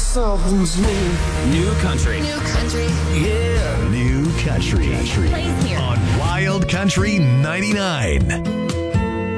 Something's new. New country. New country. Yeah. New country Plays here. on Wild Country 99.